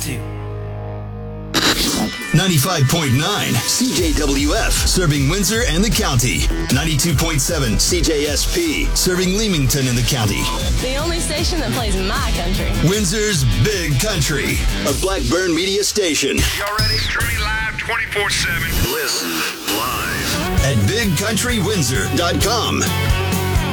to. 95.9 CJWF, serving Windsor and the county. 92.7 CJSP, serving Leamington and the county. The only station that plays my country. Windsor's Big Country, a Blackburn media station. Y'all ready? Streaming live 24/7. Listen live at BigCountryWindsor.com.